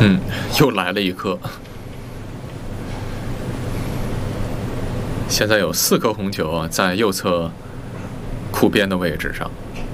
又来了一颗。现在有4颗红球啊，在右侧库边的位置上。